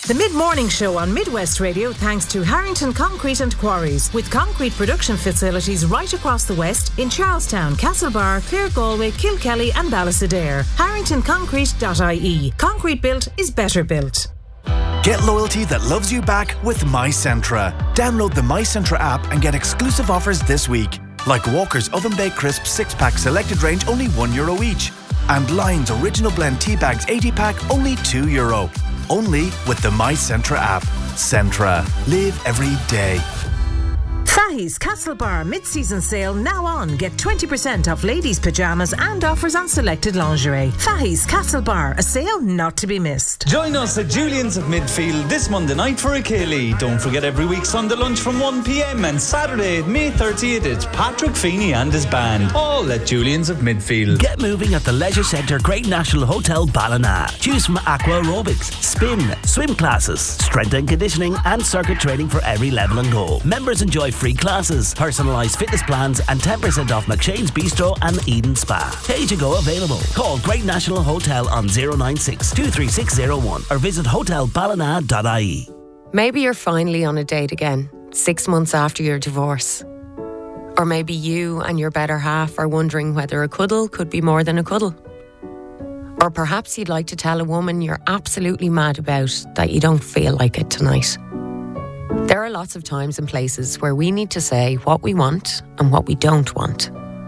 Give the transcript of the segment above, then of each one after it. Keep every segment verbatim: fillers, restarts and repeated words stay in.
The mid-morning show on Midwest Radio thanks to Harrington Concrete and Quarries, with concrete production facilities right across the west in Charlestown, Castlebar, Clare Galway, Kilkelly and Ballysadare. harrington concrete dot I E. Concrete built is better built. Get loyalty that loves you back with MyCentra. Download the MyCentra app and get exclusive offers this week. Like Walker's Oven Baked Crisp six pack selected range, only one euro each. And Lion's Original Blend Tea Bags eighty pack, only two euro. Only with the MyCentra app. Centra. Live every day. Fahey's Castlebar mid-season sale now on. Get twenty percent off ladies' pyjamas and offers on selected lingerie. Fahey's Castlebar, a sale not to be missed. Join us at Julian's of Midfield this Monday night for a Ceilidh. Don't forget every week Sunday lunch from one p.m. and Saturday, May thirtieth, it's Patrick Feeney and his band. All at Julian's of Midfield. Get moving at the Leisure Centre Great National Hotel Ballina. Choose from aqua aerobics, spin, swim classes, strength and conditioning and circuit training for every level and goal. Members enjoy free classes, personalised fitness plans and ten percent off McShane's Bistro and Eden Spa. Pay to go available. Call Great National Hotel on zero nine six, two three six zero one or visit hotel ballina dot I E. Maybe you're finally on a date again, six months after your divorce. Or maybe you and your better half are wondering whether a cuddle could be more than a cuddle. Or perhaps you'd like to tell a woman you're absolutely mad about that you don't feel like it tonight. There are lots of times and places where we need to say what we want and what we don't want.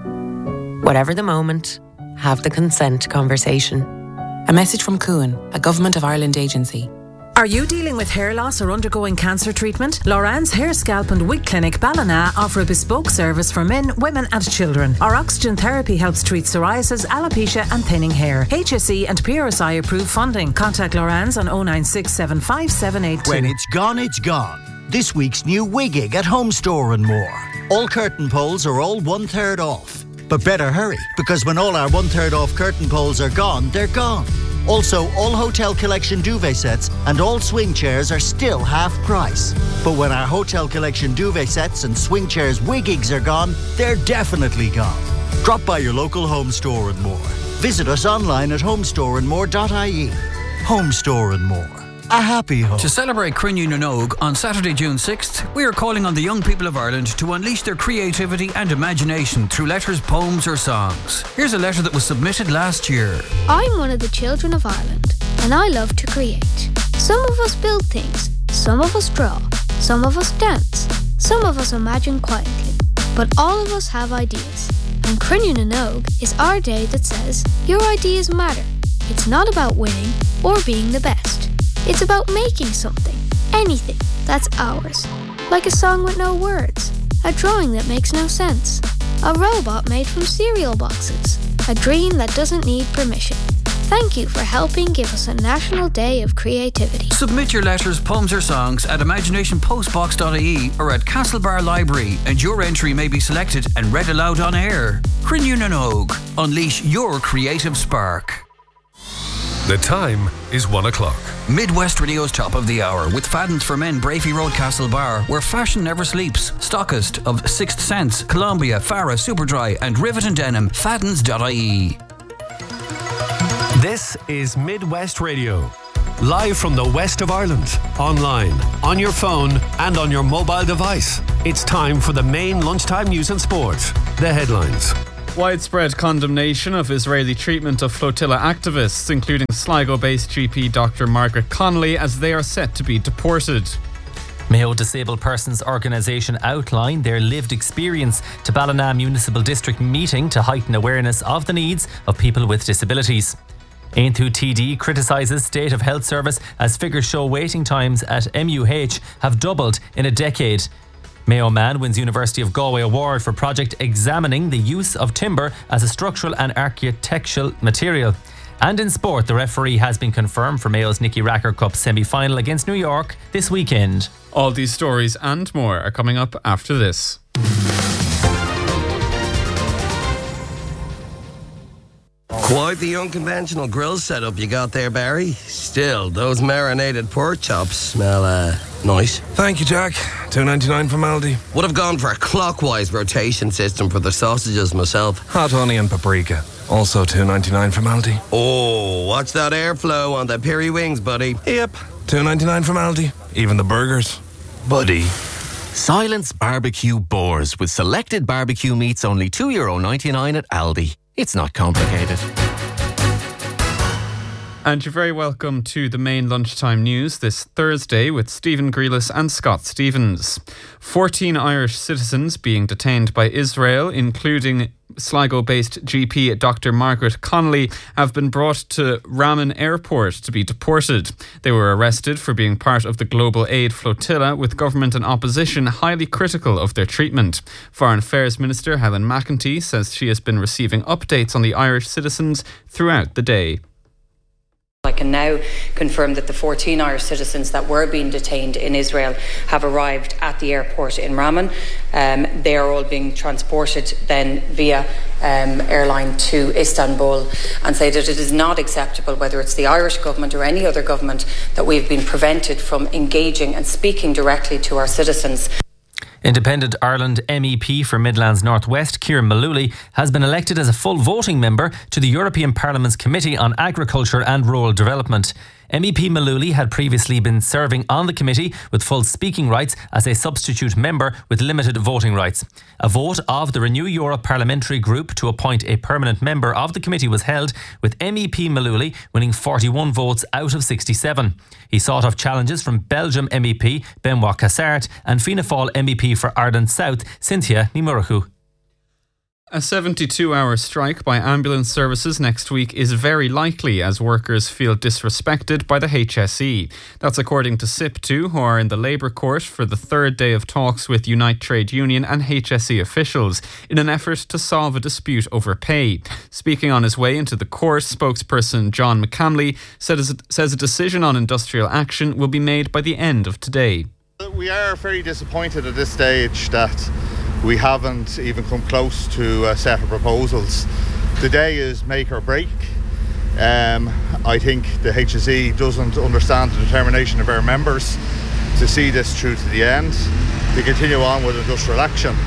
Whatever the moment, have the consent conversation. A message from Cuan, a Government of Ireland agency. Are you dealing with hair loss or undergoing cancer treatment? Loran's Hair, Scalp and Wig Clinic Ballina offer a bespoke service for men, women and children. Our oxygen therapy helps treat psoriasis, alopecia and thinning hair. H S E and P R S I approved funding. Contact Loran's on oh nine six seven five seven eight two. When it's gone, it's gone. This week's new Wigig at Home Store and More. All curtain poles are all one third off. But better hurry, because when all our one third off curtain poles are gone, they're gone. Also, all Hotel Collection duvet sets and all swing chairs are still half price. But when our Hotel Collection duvet sets and swing chairs Wigigs are gone, they're definitely gone. Drop by your local Home Store and More. Visit us online at homestore and more dot I E. Home Store and More. A happy home. To celebrate Crinne na nÓg on Saturday, June sixth, we are calling on the young people of Ireland to unleash their creativity and imagination through letters, poems or songs. Here's a letter that was submitted last year. I'm one of the children of Ireland and I love to create. Some of us build things, some of us draw, some of us dance, some of us imagine quietly, but all of us have ideas. And Crinne na nÓg is our day that says, your ideas matter. It's not about winning or being the best. It's about making something, anything, that's ours. Like a song with no words, a drawing that makes no sense, a robot made from cereal boxes, a dream that doesn't need permission. Thank you for helping give us a National Day of Creativity. Submit your letters, poems or songs at imagination postbox dot I E or at Castlebar Library and your entry may be selected and read aloud on air. Crinne na nÓg. Unleash your creative spark. The time is one o'clock. Midwest Radio's top of the hour with Faddens for Men, Brafey Road, Castlebar, where fashion never sleeps. Stockist of Sixth Sense, Columbia, Farah, Superdry and Rivet and Denim. Faddens dot I E. This is Midwest Radio. Live from the west of Ireland. Online, on your phone and on your mobile device. It's time for the main lunchtime news and sport. The headlines. Widespread condemnation of Israeli treatment of flotilla activists, including Sligo-based G P Doctor Margaret Connolly, as they are set to be deported. Mayo Disabled Persons Organisation outlined their lived experience to Ballina Municipal District meeting to heighten awareness of the needs of people with disabilities. Aontú T D criticises State of Health Service as figures show waiting times at M U H have doubled in a decade. Mayo Man wins University of Galway award for project examining the use of timber as a structural and architectural material. And in sport, the referee has been confirmed for Mayo's Nicky Racker Cup semi-final against New York this weekend. All these stories and more are coming up after this. Quite the unconventional grill setup you got there, Barry. Still, those marinated pork chops smell uh, nice. Thank you, Jack. two ninety-nine from Aldi. Would have gone for a clockwise rotation system for the sausages myself. Hot honey and paprika. Also two ninety-nine from Aldi. Oh, watch that airflow on the Piri wings, buddy. Yep, two ninety-nine from Aldi. Even the burgers. Buddy. Silence Barbecue Boars with selected barbecue meats only two euro ninety-nine at Aldi. It's not complicated. And you're very welcome to the main lunchtime news this Thursday with Stephen Grealis and Scott Stevens. fourteen Irish citizens being detained by Israel, including Sligo-based G P Doctor Margaret Connolly, have been brought to Ramon Airport to be deported. They were arrested for being part of the global aid flotilla, with government and opposition highly critical of their treatment. Foreign Affairs Minister Helen McEntee says she has been receiving updates on the Irish citizens throughout the day. I can now confirm that the fourteen Irish citizens that were being detained in Israel have arrived at the airport in Ramon. Um, they are all being transported then via um, airline to Istanbul, and say that it is not acceptable, whether it's the Irish government or any other government, that we've been prevented from engaging and speaking directly to our citizens. Independent Ireland M E P for Midlands North West, Kieran Mullooly, has been elected as a full voting member to the European Parliament's Committee on Agriculture and Rural Development. M E P Mullooly had previously been serving on the committee with full speaking rights as a substitute member with limited voting rights. A vote of the Renew Europe Parliamentary Group to appoint a permanent member of the committee was held, with M E P Mullooly winning forty-one votes out of sixty-seven. He sought off challenges from Belgium M E P Benoit Cassart and Fianna Fáil M E P for Ireland South, Cynthia Ní Murchú. A seventy-two hour strike by ambulance services next week is very likely as workers feel disrespected by the H S E. That's according to S I P two, who are in the Labour Court for the third day of talks with Unite Trade Union and H S E officials in an effort to solve a dispute over pay. Speaking on his way into the court, spokesperson John McCamley said, says a decision on industrial action will be made by the end of today. We are very disappointed at this stage that we haven't even come close to a set of proposals. The day is make or break. Um, I think the H S E doesn't understand the determination of our members to see this through to the end, to continue on with industrial action.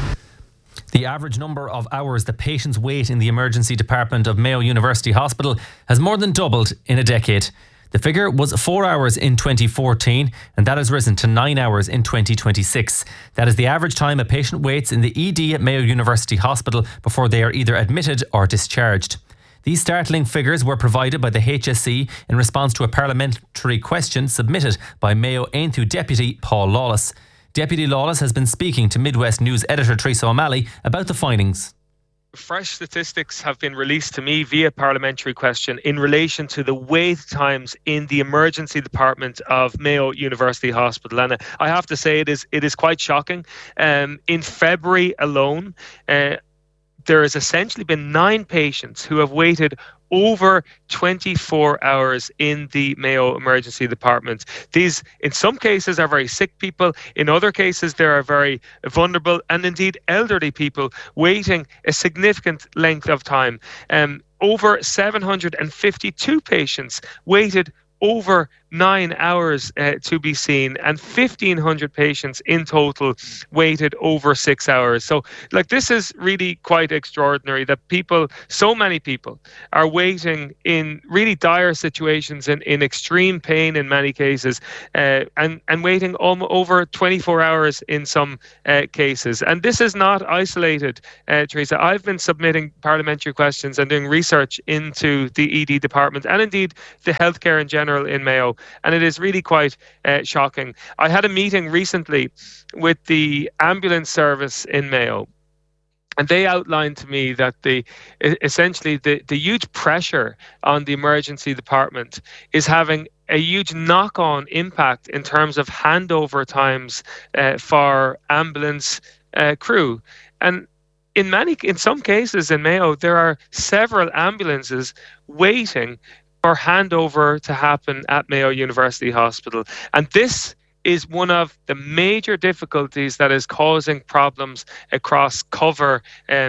The average number of hours that patients wait in the emergency department of Mayo University Hospital has more than doubled in a decade. The figure was four hours in twenty fourteen, and that has risen to nine hours in twenty twenty-six. That is the average time a patient waits in the E D at Mayo University Hospital before they are either admitted or discharged. These startling figures were provided by the H S E in response to a parliamentary question submitted by Mayo Aontú Deputy Paul Lawless. Deputy Lawless has been speaking to Midwest News editor Teresa O'Malley about the findings. Fresh statistics have been released to me via parliamentary question in relation to the wait times in the emergency department of Mayo University Hospital, and I have to say it is it is quite shocking. Um, in February alone, uh, there has essentially been nine patients who have waited over twenty-four hours in the Mayo Emergency Department. These, in some cases, are very sick people. In other cases, there are very vulnerable and indeed elderly people waiting a significant length of time. Um, over seven hundred fifty-two patients waited over nine hours uh, to be seen, and fifteen hundred patients in total waited over six hours. So, like, this is really quite extraordinary that people, so many people, are waiting in really dire situations and in extreme pain in many cases, uh, and, and waiting um, over twenty-four hours in some uh, cases. And this is not isolated, uh, Teresa. I've been submitting parliamentary questions and doing research into the E D department and indeed the healthcare in general in Mayo. And it is really quite uh, shocking. I had a meeting recently with the ambulance service in Mayo, and they outlined to me that the essentially the, the huge pressure on the emergency department is having a huge knock-on impact in terms of handover times uh, for ambulance uh, crew. And in many, in some cases in Mayo, there are several ambulances waiting for handover to happen at Mayo University Hospital. And this is one of the major difficulties that is causing problems across cover um,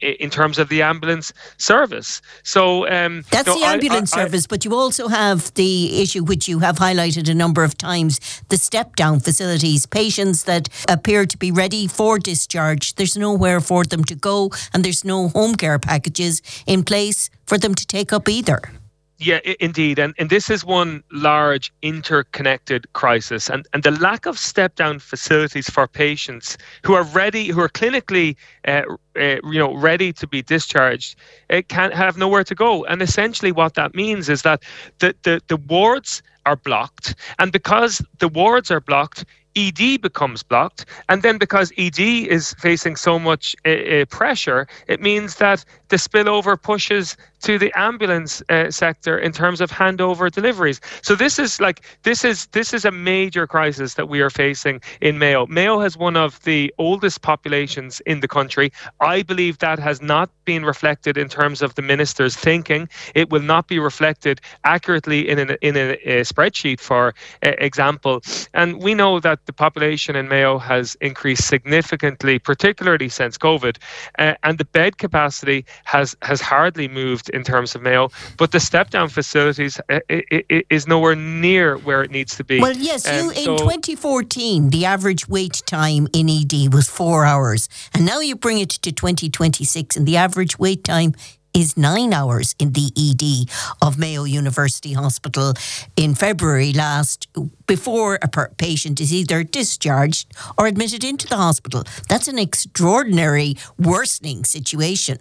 in terms of the ambulance service. So um, that's no, the ambulance I, I, service, but you also have the issue which you have highlighted a number of times, the step-down facilities, patients that appear to be ready for discharge. There's nowhere for them to go, and there's no home care packages in place for them to take up either. Yeah, I- indeed. And and this is one large interconnected crisis. And, and the lack of step-down facilities for patients who are ready, who are clinically uh, uh, you know, ready to be discharged, it can't have nowhere to go. And essentially what that means is that the, the, the wards are blocked. And because the wards are blocked, E D becomes blocked, and then because E D is facing so much uh, uh, pressure, it means that the spillover pushes to the ambulance uh, sector in terms of handover deliveries. So this is like this is this is a major crisis that we are facing in Mayo. Mayo has one of the oldest populations in the country. I believe that has not been reflected in terms of the minister's thinking. It will not be reflected accurately in an, in a, a spreadsheet, for uh, example. And we know that the population in Mayo has increased significantly, particularly since COVID, uh, and the bed capacity has has hardly moved in terms of Mayo, but the step-down facilities uh, it, it is nowhere near where it needs to be. Well, yes, Um, you, in so- twenty fourteen, the average wait time in E D was four hours, and now you bring it to twenty twenty-six, and the average wait time is nine hours in the E D of Mayo University Hospital in February last, before a per- patient is either discharged or admitted into the hospital. That's an extraordinary worsening situation.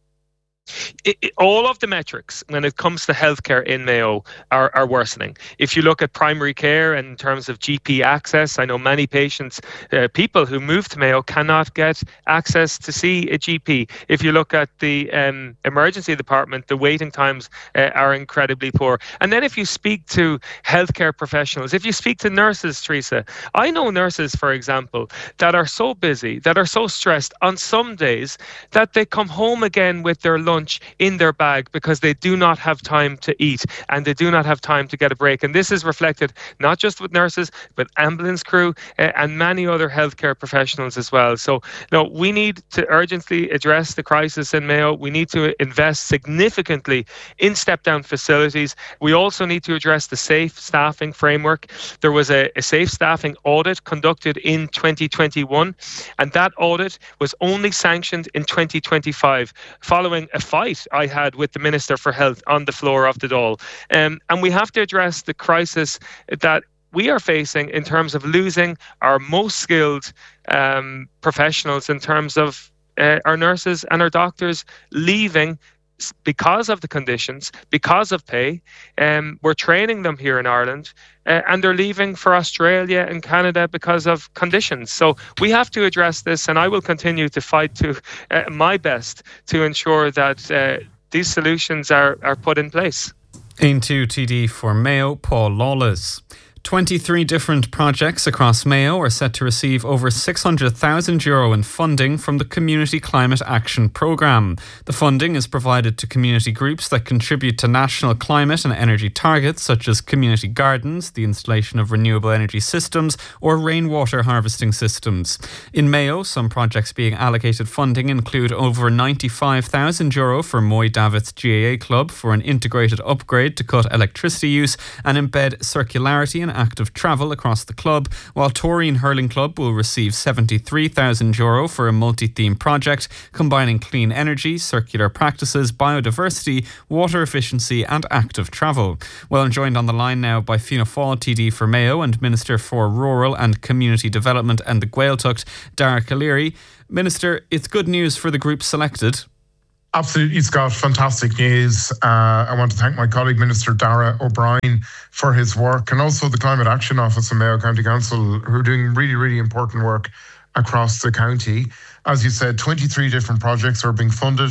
It, it, all of the metrics when it comes to healthcare in Mayo are, are worsening. If you look at primary care in terms of G P access, I know many patients, uh, people who move to Mayo cannot get access to see a G P. If you look at the um, emergency department, the waiting times uh, are incredibly poor. And then if you speak to healthcare professionals, if you speak to nurses, Teresa, I know nurses, for example, that are so busy, that are so stressed on some days that they come home again with their lunch in their bag because they do not have time to eat and they do not have time to get a break. And this is reflected not just with nurses, but ambulance crew uh, and many other healthcare professionals as well. So, no, we need to urgently address the crisis in Mayo. We need to invest significantly in step-down facilities. We also need to address the safe staffing framework. There was a, a safe staffing audit conducted in twenty twenty-one, and that audit was only sanctioned in twenty twenty-five, following a fight I had with the Minister for Health on the floor of the Dáil. Um, and we have to address the crisis that we are facing in terms of losing our most skilled um, professionals, in terms of uh, our nurses and our doctors leaving because of the conditions, because of pay. Um, we're training them here in Ireland, uh, and they're leaving for Australia and Canada because of conditions. So we have to address this, and I will continue to fight to uh, my best to ensure that uh, these solutions are, are put in place. Into T D for Mayo, Paul Lawless. twenty-three different projects across Mayo are set to receive over six hundred thousand euro in funding from the Community Climate Action Programme. The funding is provided to community groups that contribute to national climate and energy targets, such as community gardens, the installation of renewable energy systems, or rainwater harvesting systems. In Mayo, some projects being allocated funding include over ninety-five thousand euro for Moy Davitz G A A Club for an integrated upgrade to cut electricity use and embed circularity and active travel across the club, while Taurine Hurling Club will receive seventy-three thousand euro for a multi-theme project combining clean energy, circular practices, biodiversity, water efficiency and active travel. Well, I'm joined on the line now by Fianna Fáil T D for Mayo and Minister for Rural and Community Development and the Gaeltacht, Dara Calleary. Minister, it's good news for the group selected. Absolutely, Scott. Fantastic news. Uh, I want to thank my colleague, Minister Dara O'Brien, for his work, and also the Climate Action Office in Mayo County Council, who are doing really, really important work across the county. As you said, twenty-three different projects are being funded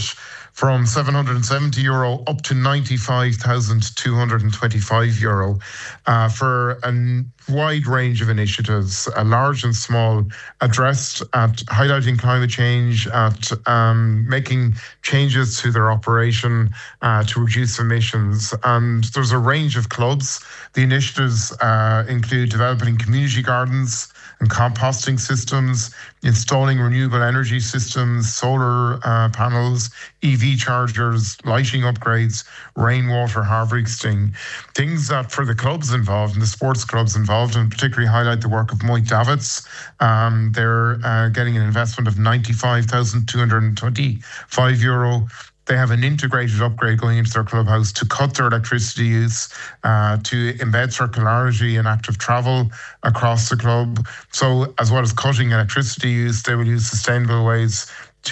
from seven hundred seventy euro up to ninety-five thousand two hundred twenty-five euro uh, for a wide range of initiatives, uh, large and small, addressed at highlighting climate change, at um, making changes to their operation uh, to reduce emissions. And there's a range of clubs. The initiatives uh, include developing community gardens and composting systems, installing renewable energy systems, solar uh, panels, E V chargers, lighting upgrades, rainwater harvesting. Things that for the clubs involved and the sports clubs involved, and particularly highlight the work of Moit Davids. Um, they're uh, getting an investment of ninety-five thousand two hundred twenty-five euro. They have an integrated upgrade going into their clubhouse to cut their electricity use, uh, to embed circularity and active travel across the club. So as well as cutting electricity use, they will use sustainable ways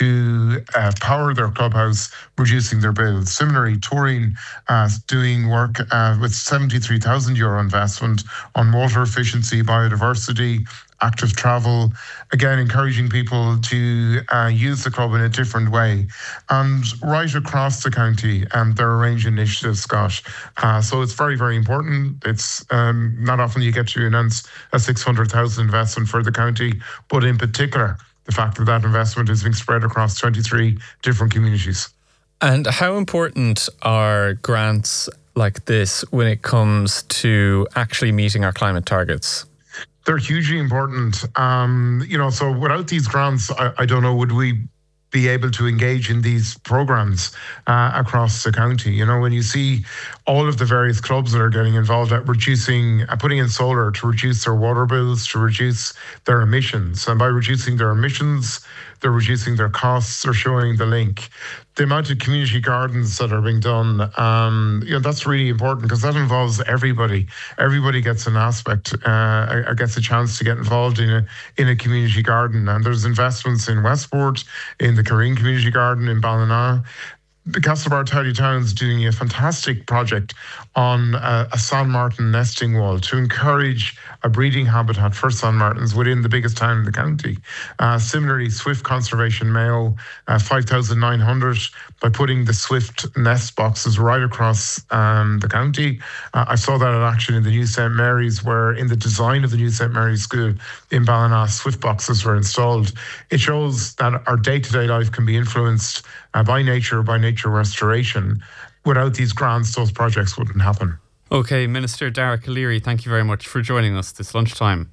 to uh, power their clubhouse, reducing their bills. Similarly, Touring uh, doing work uh, with seventy-three thousand euro investment on water efficiency, biodiversity, active travel, again, encouraging people to uh, use the club in a different way. And right across the county, um, there are a range of initiatives, Scott. Uh, so it's very, very important. It's um, not often you get to announce a six hundred thousand investment for the county, but in particular, the fact that that investment is being spread across twenty-three different communities. And how important are grants like this when it comes to actually meeting our climate targets? They're hugely important. Um, you know, so without these grants, I, I don't know, would we be able to engage in these programs uh, across the county? You know, when you see all of the various clubs that are getting involved at reducing, uh, putting in solar to reduce their water bills, to reduce their emissions. And by reducing their emissions, they're reducing their costs, they're showing the link. The amount of community gardens that are being done, um, you know, that's really important because that involves everybody. Everybody gets an aspect, uh, gets a chance to get involved in a in a community garden. And there's investments in Westport, in the Careen Community Garden, in Ballina. The Castlebar Tidy Towns doing a fantastic project on a, a San Martin nesting wall to encourage a breeding habitat for San Martins within the biggest town in the county. Uh, similarly, Swift Conservation Mayo, uh, five thousand nine hundred by putting the Swift nest boxes right across um, the county. Uh, I saw that in action in the new Saint Mary's, where in the design of the new Saint Mary's School in Ballina, Swift boxes were installed. It shows that our day-to-day life can be influenced uh, by nature, by nature restoration. Without these grants, those projects wouldn't happen. Okay, Minister Dara Calleary, thank you very much for joining us this lunchtime.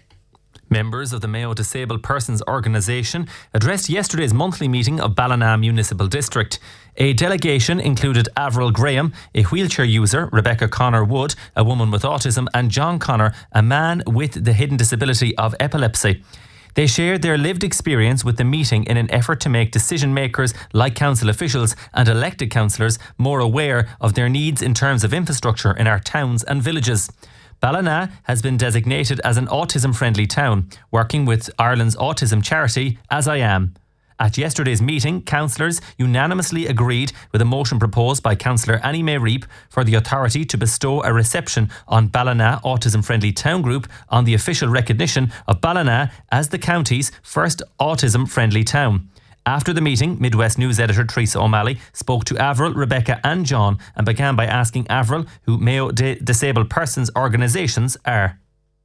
Members of the Mayo Disabled Persons Organisation addressed yesterday's monthly meeting of Ballina Municipal District. A delegation included Avril Graham, a wheelchair user, Rebecca Connor Wood, a woman with autism, and John Connor, a man with the hidden disability of epilepsy. They shared their lived experience with the meeting in an effort to make decision makers like council officials and elected councillors more aware of their needs in terms of infrastructure in our towns and villages. Ballina has been designated as an autism-friendly town, working with Ireland's autism charity, As I Am. At yesterday's meeting, councillors unanimously agreed with a motion proposed by Councillor Annie May Reap for the authority to bestow a reception on Ballina Autism Friendly Town Group on the official recognition of Ballina as the county's first autism friendly town. After the meeting, Midwest News editor Teresa O'Malley spoke to Avril, Rebecca and John and began by asking Avril who Mayo D- Disabled Persons Organisations are.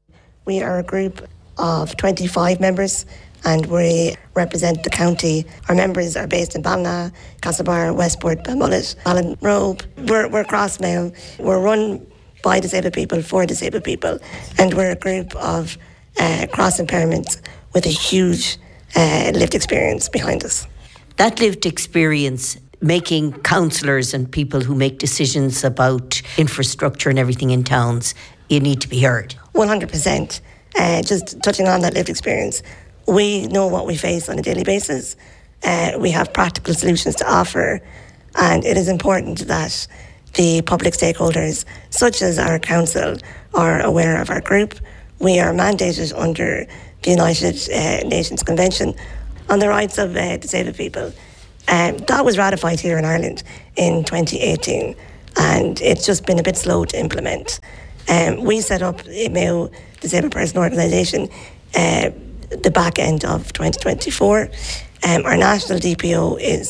We are a group of twenty-five members and we represent the county. Our members are based in Ballina, Castlebar, Westport, Balmullet, Ballinrobe. We're, we're cross Mayo. We're run by disabled people for disabled people, and we're a group of uh, cross impairments with a huge uh, lived experience behind us. That lived experience, making councillors and people who make decisions about infrastructure and everything in towns, you need to be heard. one hundred percent. Uh, just touching on that lived experience, we know what we face on a daily basis. Uh, we have practical solutions to offer, and it is important that the public stakeholders, such as our council, are aware of our group. We are mandated under the United uh, Nations Convention on the Rights of uh, Disabled People. Um, that was ratified here in Ireland in twenty eighteen, and it's just been a bit slow to implement. Um, we set up a Mayo Disabled Person Organisation uh, the back end of twenty twenty-four. Um, our national D P O is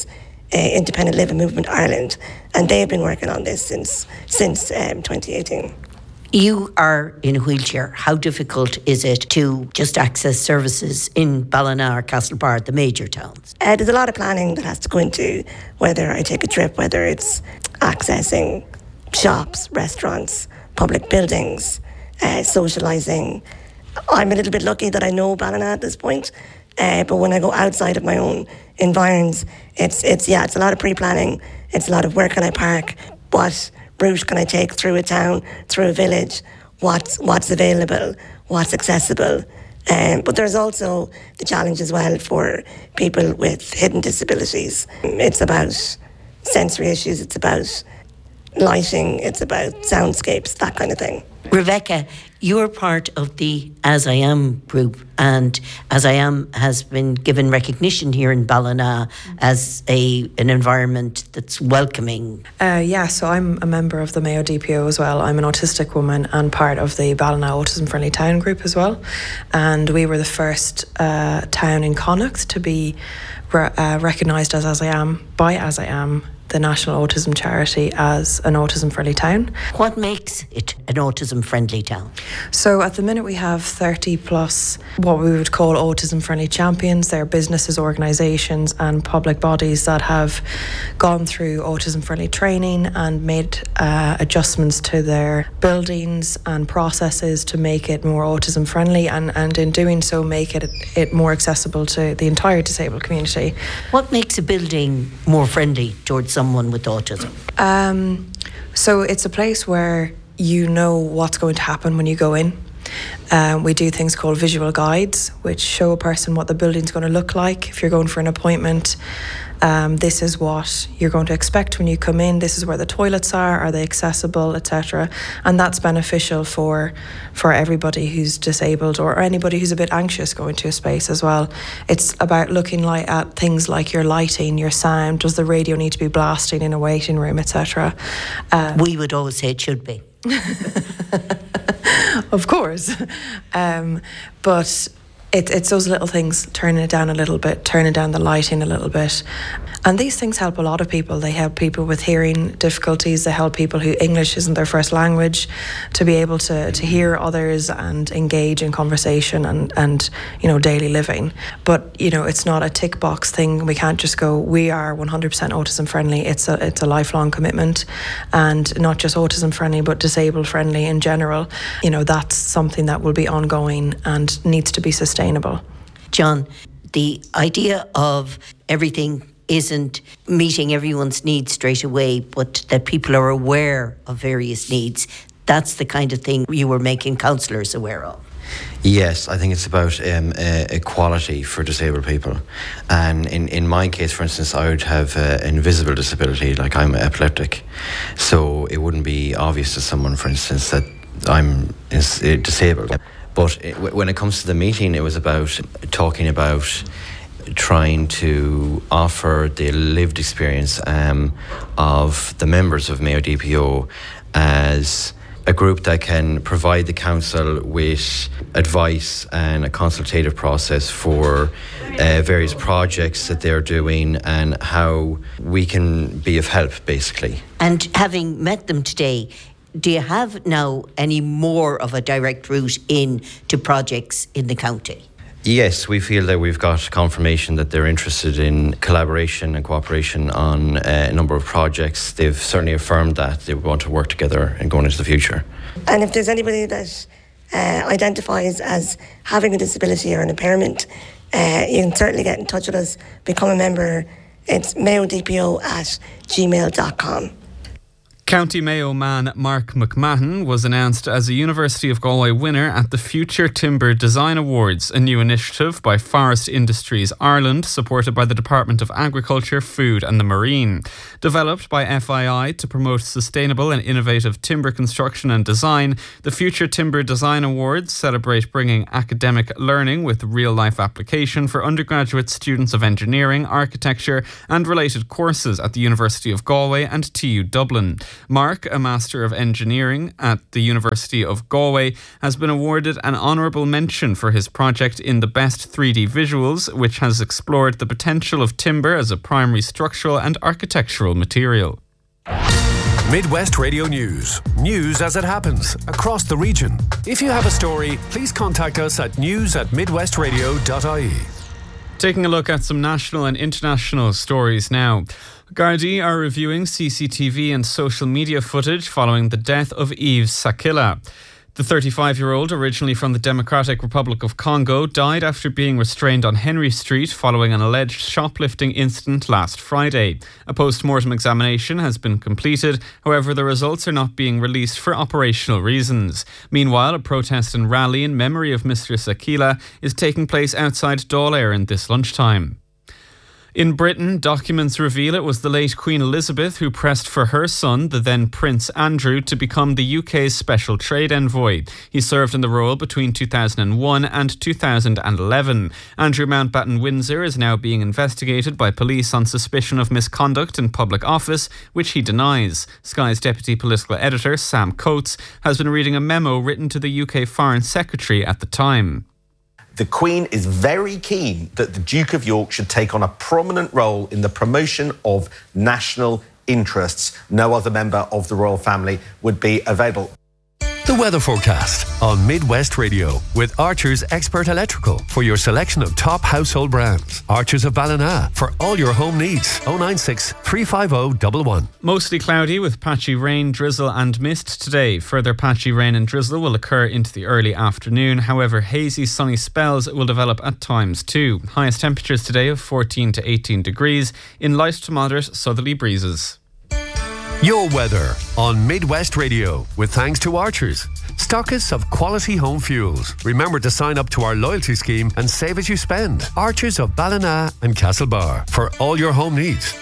uh, Independent Living Movement Ireland, and they've been working on this since since um, twenty eighteen. You are in a wheelchair. How difficult is it to just access services in Ballina or Castlebar, the major towns? Uh, there's a lot of planning that has to go into whether I take a trip, whether it's accessing shops, restaurants, public buildings, uh, socialising. I'm a little bit lucky that I know Ballina at this point, uh, but when I go outside of my own environs, it's, it's yeah, it's a lot of pre-planning. It's a lot of where can I park, what route can I take through a town, through a village, what's, what's available, what's accessible. Um, but there's also the challenge as well for people with hidden disabilities. It's about sensory issues, it's about lighting, it's about soundscapes, that kind of thing. Rebecca, you're part of the As I Am group, and As I Am has been given recognition here in Ballina as a an environment that's welcoming. Uh, yeah, so I'm a member of the Mayo D P O as well. I'm an autistic woman and part of the Ballina Autism Friendly Town group as well. And we were the first uh, town in Connacht to be re- uh, recognised as As I Am by As I Am, the National Autism Charity, as an autism-friendly town. What makes it an autism-friendly town? So at the minute we have thirty plus what we would call autism-friendly champions. They're businesses, organisations and public bodies that have gone through autism-friendly training and made uh, adjustments to their buildings and processes to make it more autism-friendly, and, and in doing so make it, it more accessible to the entire disabled community. What makes a building more friendly towards someone with autism? Um, so it's a place where you know what's going to happen when you go in. Um, we do things called visual guides, which show a person what the building's going to look like. If you're going for an appointment, um, this is what you're going to expect when you come in. This is where the toilets are. Are they accessible, et cetera. And that's beneficial for for everybody who's disabled or, or anybody who's a bit anxious going to a space as well. It's about looking like at things like your lighting, your sound. Does the radio need to be blasting in a waiting room, et cetera. Uh, we would always say it should be. Of course. Um, but it, it's those little things, turning it down a little bit, turning down the lighting a little bit. And these things help a lot of people. They help people with hearing difficulties. They help people who English isn't their first language to be able to, to hear others and engage in conversation and, and, you know, daily living. But, you know, it's not a tick box thing. We can't just go, we are one hundred percent autism friendly. It's a, it's a lifelong commitment, and not just autism friendly, but disabled friendly in general. You know, that's something that will be ongoing and needs to be sustainable. John, the idea of everything isn't meeting everyone's needs straight away, but that people are aware of various needs. That's the kind of thing you were making councillors aware of. Yes, I think it's about um, uh, equality for disabled people. And in, in my case, for instance, I would have uh, an invisible disability, like I'm epileptic. So it wouldn't be obvious to someone, for instance, that I'm is, uh, disabled. But it, when it comes to the meeting, it was about talking about trying to offer the lived experience um, of the members of Mayo D P O as a group that can provide the council with advice and a consultative process for uh, various projects that they're doing and how we can be of help, basically. And having met them today, do you have now any more of a direct route in to projects in the county? Yes, we feel that we've got confirmation that they're interested in collaboration and cooperation on uh, a number of projects. They've certainly affirmed that they want to work together and going into the future. And if there's anybody that uh, identifies as having a disability or an impairment, uh, you can certainly get in touch with us, become a member. It's mayo d p o at gmail dot com. County Mayo man Mark McMahon was announced as a University of Galway winner at the Future Timber Design Awards, a new initiative by Forest Industries Ireland, supported by the Department of Agriculture, Food and the Marine. Developed by F I I to promote sustainable and innovative timber construction and design, the Future Timber Design Awards celebrate bringing academic learning with real-life application for undergraduate students of engineering, architecture and related courses at the University of Galway and T U Dublin. Mark, a Master of Engineering at the University of Galway, has been awarded an honourable mention for his project in the Best three D Visuals, which has explored the potential of timber as a primary structural and architectural material. Midwest Radio News. News as it happens across the region. If you have a story, please contact us at news at midwestradio dot I E. Taking a look at some national and international stories now. Gardaí are reviewing C C T V and social media footage following the death of Yves Sakila. The thirty-five-year-old, originally from the Democratic Republic of Congo, died after being restrained on Henry Street following an alleged shoplifting incident last Friday. A post-mortem examination has been completed, however the results are not being released for operational reasons. Meanwhile, a protest and rally in memory of Mister Sakila is taking place outside Dáil Éireann this lunchtime. In Britain, documents reveal it was the late Queen Elizabeth who pressed for her son, the then Prince Andrew, to become the U K's Special Trade Envoy. He served in the role between two thousand one and two thousand eleven. Andrew Mountbatten Windsor is now being investigated by police on suspicion of misconduct in public office, which he denies. Sky's deputy political editor, Sam Coates, has been reading a memo written to the U K Foreign Secretary at the time. The Queen is very keen that the Duke of York should take on a prominent role in the promotion of national interests. No other member of the royal family would be available. The weather forecast on Midwest Radio with Archer's Expert Electrical for your selection of top household brands. Archer's of Ballina for all your home needs. oh nine six, three five oh, one one. Mostly cloudy with patchy rain, drizzle and mist today. Further patchy rain and drizzle will occur into the early afternoon. However, hazy sunny spells will develop at times too. Highest temperatures today of fourteen to eighteen degrees in light to moderate southerly breezes. Your weather on Midwest Radio with thanks to Archers, stockists of quality home fuels. Remember to sign up to our loyalty scheme and save as you spend. Archers of Ballina and Castlebar for all your home needs.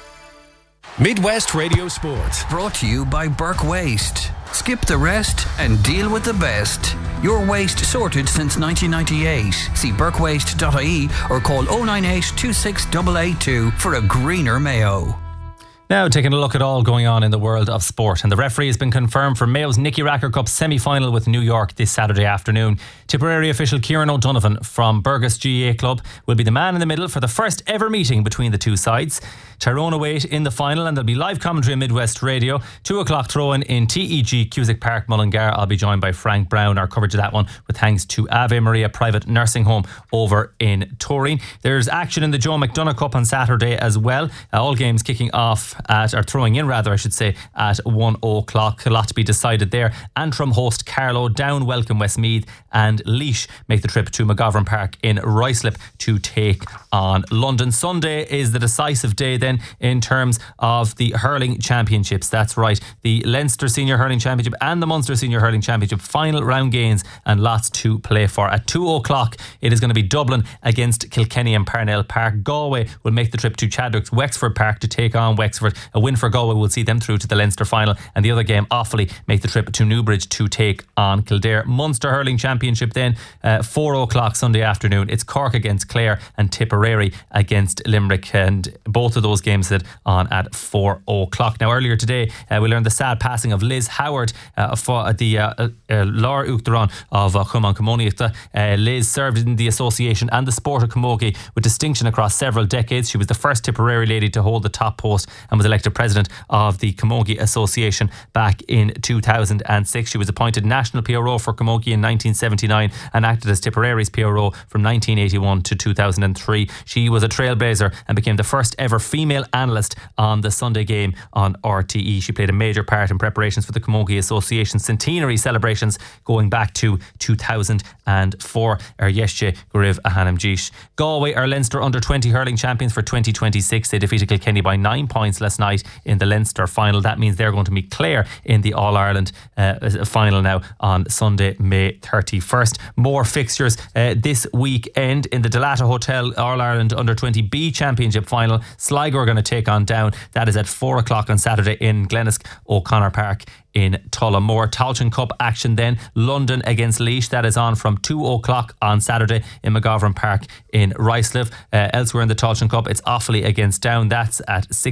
Midwest Radio Sports. Brought to you by Burke Waste. Skip the rest and deal with the best. Your waste sorted since nineteen ninety-eight. See burke waste dot I E or call oh nine eight, two six eight eight two for a greener Mayo. Now taking a look at all going on in the world of sport, and the referee has been confirmed for Mayo's Nicky Racker Cup semi-final with New York this Saturday afternoon. Tipperary official Kieran O'Donovan from Burgess G A A Club will be the man in the middle for the first ever meeting between the two sides. Tyrone await in the final, and there'll be live commentary on Midwest Radio. Two o'clock throw-in in T E G Cusack Park, Mullingar. I'll be joined by Frank Brown. Our coverage of that one with thanks to Ave Maria Private Nursing Home over in Turin. There's action in the Joe McDonagh Cup on Saturday as well. Uh, all games kicking off at, or throwing in rather, I should say, at one o'clock. A lot to be decided there. Antrim host Carlow, Down welcome Westmeath, and Laois make the trip to McGovern Park in Ruislip to take on London. Sunday is the decisive day then in terms of the hurling championships. That's right, the Leinster Senior Hurling Championship and the Munster Senior Hurling Championship final round games, and lots to play for. At two o'clock it is going to be Dublin against Kilkenny and Parnell Park. Galway will make the trip to Chadwick's Wexford Park to take on Wexford. A win for Galway will see them through to the Leinster final, and the other game, Offaly, make the trip to Newbridge to take on Kildare. Munster Hurling Championship then, uh, four o'clock Sunday afternoon. It's Cork against Clare and Tipperary against Limerick, and both of those games sit on at four o'clock. Now earlier today uh, we learned the sad passing of Liz Howard uh, for the uh, uh, Lár Uachtaráin of uh, Cumann Camogie. Uh, Liz served in the association and the sport of camogie with distinction across several decades. She was the first Tipperary lady to hold the top post and was elected president of the Camogie Association back in two thousand six. She was appointed National P R O for Camogie in nineteen seventy-nine and acted as Tipperary's P R O from nineteen eighty-one to two thousand three. She was a trailblazer and became the first ever female analyst on the Sunday game on R T E. She played a major part in preparations for the Camogie Association centenary celebrations going back to two thousand four. Er Yeshe Guriv Ahanamjish. Galway are Leinster under twenty hurling champions for twenty twenty-six. They defeated Kilkenny by nine points last night in the Leinster final. That means they're going to meet Clare in the All-Ireland uh, final now on Sunday, May thirty-first. More fixtures uh, this weekend in the Delata Hotel All-Ireland under twenty B Championship final. Sligo are going to take on Down. That is at four o'clock on Saturday in Glennisk O'Connor Park in Tullamore. Tailteann Cup action then, London against Laois. That is on from two o'clock on Saturday in McGovern Park in Ruislip. Uh, elsewhere in the Tailteann Cup, it's Offaly against Down. That's at six o'clock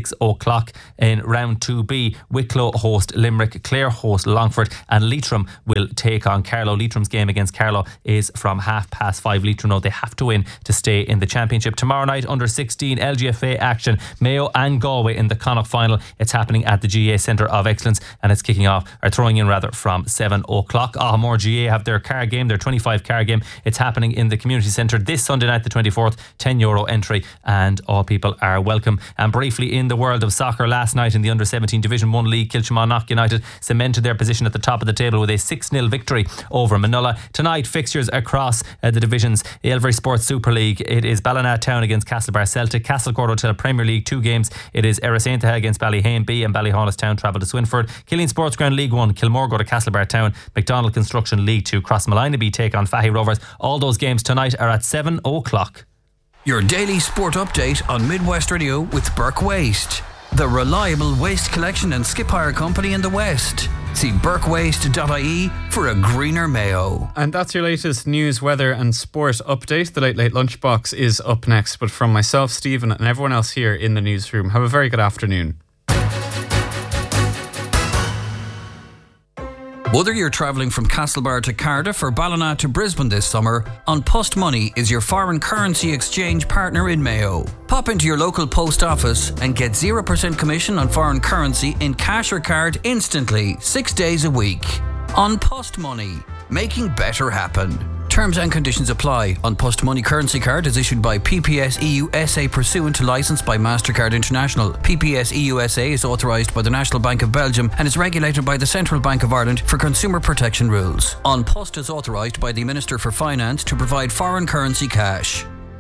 o'clock. In round two B, Wicklow host Limerick, Clare host Longford, and Leitrim will take on Carlow. Leitrim's game against Carlow is from half past five. Leitrim know they have to win to stay in the championship. Tomorrow night, under sixteen L G F A action, Mayo and Galway in the Connacht final. It's happening at the G A A Centre of Excellence, and it's kicking off, or throwing in rather, from seven o'clock. Ahmore G A A have their car game, their twenty-five car game. It's happening in the community centre this Sunday night, the twenty-fourth. ten euro entry, and all people are welcome. And briefly, in the world of soccer, last night in the under seventeen Division one League, Kilchamanagh United cemented their position at the top of the table with a six nil victory over Manola. Tonight, fixtures across uh, the divisions. The Elvery Sports Super League, it is Ballina Town against Castlebar Celtic. Castlecourt Hotel Premier League, two games. It is Erasaintaha against Ballyhane B, and Ballyhollis Town travel to Swinford. Killeen Sports Ground League one, Kilmore go to Castlebar Town. McDonald Construction League two, Crossmalina B take on Fahy Rovers. All those games tonight are at seven o'clock. Your daily sport update on Midwest Radio with Burke Waste, the reliable waste collection and skip hire company in the West. See burke waste dot I E for a greener Mayo. And that's your latest news, weather and sport update. The Late Late Lunchbox is up next, but from myself, Stephen, and everyone else here in the newsroom, have a very good afternoon. Whether you're travelling from Castlebar to Cardiff or Ballina to Brisbane this summer, An Post Money is your foreign currency exchange partner in Mayo. Pop into your local post office and get zero percent commission on foreign currency in cash or card instantly, six days a week. An Post Money, making better happen. Terms and conditions apply. An Post Money currency card is issued by P P S E U S A pursuant to licence by MasterCard International. P P S E U S A is authorised by the National Bank of Belgium and is regulated by the Central Bank of Ireland for consumer protection rules. An Post is authorised by the Minister for Finance to provide foreign currency cash.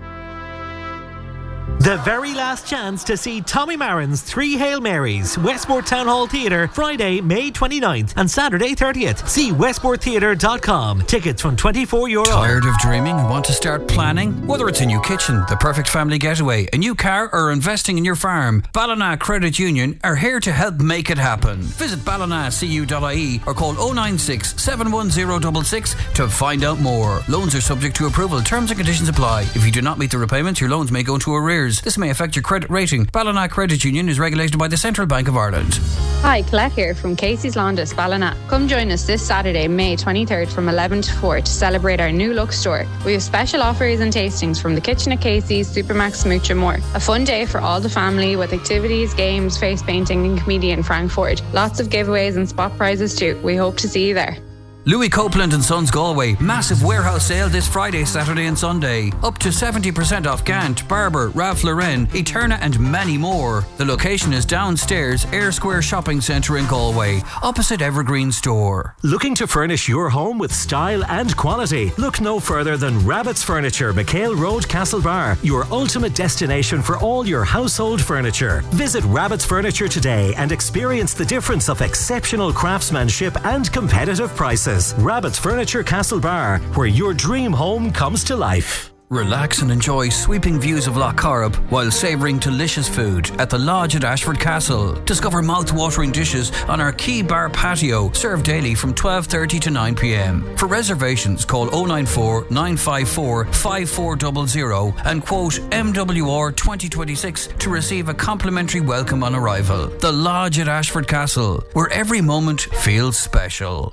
The very last chance to see Tommy Marin's Three Hail Marys, Westport Town Hall Theatre, Friday, May twenty-ninth and Saturday thirtieth. See westport theatre dot com. Tickets from twenty-four euro. Tired of dreaming and want to start planning? Whether it's a new kitchen, the perfect family getaway, a new car, or investing in your farm, Ballina Credit Union are here to help make it happen. Visit ballina c u dot I E or call oh nine six, seven one zero six six to find out more. Loans are subject to approval. Terms and conditions apply. If you do not meet the repayments, your loans may go into arrears. This may affect your credit rating. Ballina Credit Union is regulated by the Central Bank of Ireland. Hi, Colette here from Casey's Laundress, Ballina. Come join us this Saturday, May twenty-third from eleven to four to celebrate our new look store. We have special offers and tastings from the kitchen at Casey's, Supermax, Smooch and more. A fun day for all the family with activities, games, face painting and comedian Frank Ford. Lots of giveaways and spot prizes too. We hope to see you there. Louis Copeland and Sons Galway, massive warehouse sale this Friday, Saturday and Sunday. Up to seventy percent off Gant, Barber, Ralph Lauren, Eterna and many more. The location is downstairs, Air Square Shopping Centre in Galway, opposite Evergreen Store. Looking to furnish your home with style and quality? Look no further than Rabbit's Furniture, McHale Road, Castlebar, your ultimate destination for all your household furniture. Visit Rabbit's Furniture today and experience the difference of exceptional craftsmanship and competitive prices. Rabbit's Furniture, Castlebar, where your dream home comes to life. Relax and enjoy sweeping views of Lough Corrib while savouring delicious food at the Lodge at Ashford Castle. Discover mouth-watering dishes on our Key Bar patio, served daily from twelve thirty to nine p m. For reservations, call oh nine four, nine five four, five four zero zero and quote M W R twenty twenty-six to receive a complimentary welcome on arrival. The Lodge at Ashford Castle, where every moment feels special.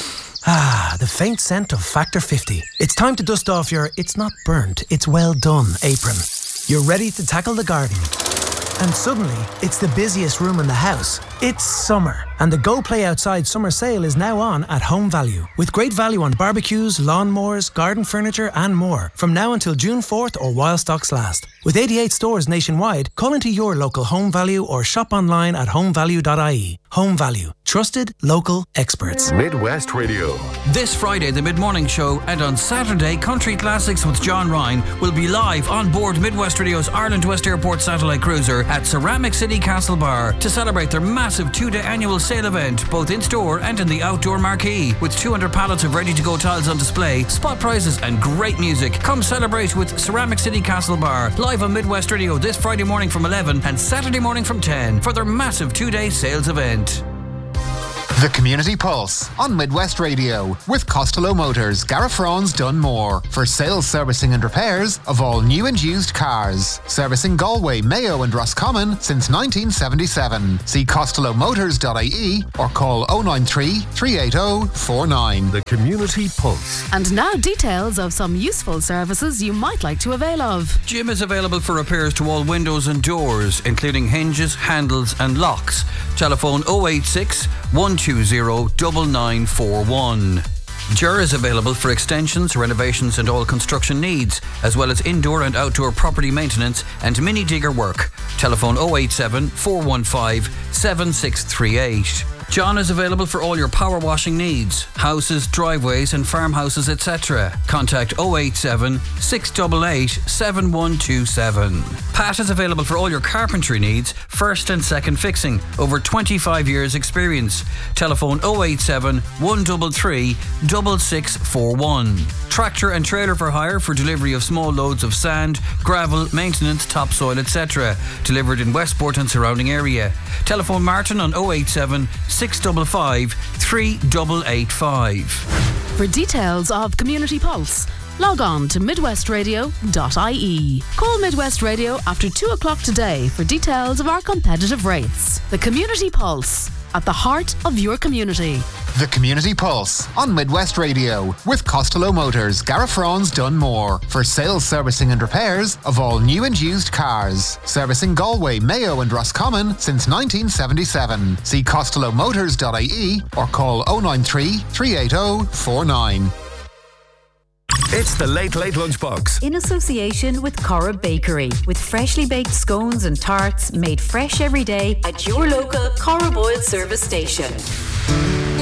Ah, the faint scent of Factor fifty. It's time to dust off your it's not burnt, it's well done apron. You're ready to tackle the garden. And suddenly, it's the busiest room in the house. It's summer, and the Go Play Outside summer sale is now on at Home Value. With great value on barbecues, lawnmowers, garden furniture and more. From now until June fourth or while stocks last. With eighty-eight stores nationwide, call into your local Home Value or shop online at home value dot I E. Home Value. Trusted, local experts. Midwest Radio. This Friday, the Mid-Morning Show, and on Saturday, Country Classics with John Ryan will be live on board Midwest Radio's Ireland West Airport satellite cruiser at Ceramic City Castlebar to celebrate their massive two-day annual sale event, both in-store and in the outdoor marquee. With two hundred pallets of ready-to-go tiles on display, spot prizes and great music. Come celebrate with Ceramic City Castlebar, live on Midwest Radio this Friday morning from eleven and Saturday morning from ten for their massive two-day sales event. The Community Pulse on Midwest Radio with Costello Motors, Garafrons Dunmore for sales, servicing and repairs of all new and used cars. Servicing Galway, Mayo and Roscommon since nineteen seventy-seven. See costello motors dot I E or call oh nine three, three eight oh, four nine. The Community Pulse. And now details of some useful services you might like to avail of. Jim is available for repairs to all windows and doors, including hinges, handles and locks. Telephone oh eight six, one two zero, nine nine four one. Ger is available for extensions, renovations and all construction needs, as well as indoor and outdoor property maintenance and mini digger work. Telephone oh eight seven, four one five, seven six three eight. John is available for all your power washing needs, houses, driveways and farmhouses, et cetera. Contact oh eight seven, six eight eight, seven one two seven. Pat is available for all your carpentry needs, first and second fixing, over twenty-five years experience. Telephone oh eight seven, one three three, six six four one. Tractor and trailer for hire for delivery of small loads of sand, gravel, maintenance, topsoil, et cetera. Delivered in Westport and surrounding area. Telephone Martin on oh eight seven, six five five, three eight eight five. For details of Community Pulse, log on to midwest radio dot I E. Call Midwest Radio after two o'clock today for details of our competitive rates. The Community Pulse, at the heart of your community. The Community Pulse on Midwest Radio with Costello Motors, Garafrons Dunmore for sales, servicing and repairs of all new and used cars. Servicing Galway, Mayo and Roscommon since nineteen seventy-seven. See costello motors dot I E or call oh nine three, three eight oh, four nine. It's the Late Late Lunchbox. In association with Corra Bakery, with freshly baked scones and tarts made fresh every day at your local Corra Boyle service station.